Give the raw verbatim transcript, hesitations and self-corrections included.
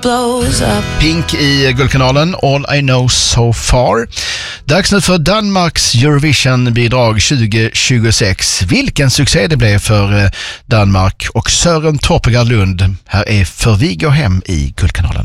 Pink i Guldkanalen, All I Know So Far. Dags nu för Danmarks Eurovision-bidrag tjugo tjugosex. Vilken succé det blev för Danmark och Søren Torpegaard Lund. Här är För vi går hem i Guldkanalen.